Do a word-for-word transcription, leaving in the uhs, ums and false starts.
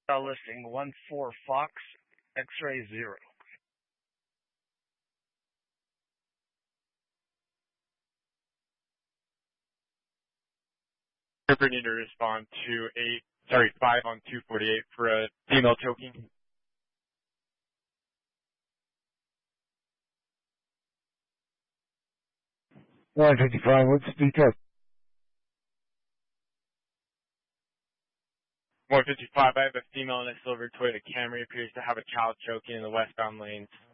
Uh, listing one four Fox X-ray zero. Trooper need to respond to eight, sorry, five on two forty-eight for a female choking. one fifty-five, what's the speaker? one fifty-five, I have a female in a silver Toyota Camry, appears to have a child choking in the westbound lanes.